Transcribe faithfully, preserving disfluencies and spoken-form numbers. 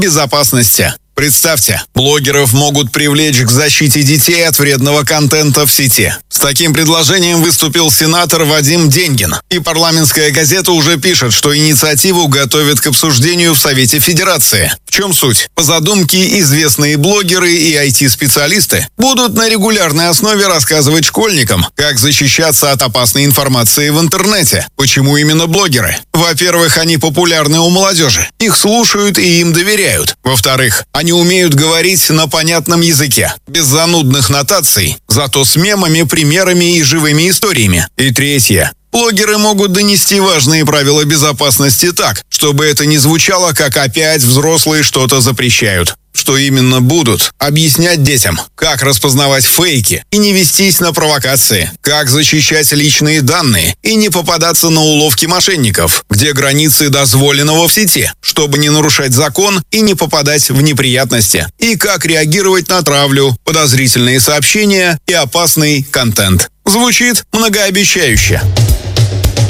безопасности. Представьте, блогеров могут привлечь к защите детей от вредного контента в сети. С таким предложением выступил сенатор Вадим Деньгин. И парламентская газета уже пишет, что инициативу готовят к обсуждению в Совете Федерации. В чем суть? По задумке, известные блогеры и ай ти-специалисты будут на регулярной основе рассказывать школьникам, как защищаться от опасной информации в интернете. Почему именно блогеры? Во-первых, они популярны у молодежи. Их слушают и им доверяют. Во-вторых, они умеют говорить на понятном языке, без занудных нотаций, зато с мемами, примерами и живыми историями. И третье. Блогеры могут донести важные правила безопасности так, чтобы это не звучало, как опять взрослые что-то запрещают. Что именно будут объяснять детям, как распознавать фейки и не вестись на провокации, как защищать личные данные и не попадаться на уловки мошенников, где границы дозволенного в сети, чтобы не нарушать закон и не попадать в неприятности, и как реагировать на травлю, подозрительные сообщения и опасный контент. Звучит многообещающе.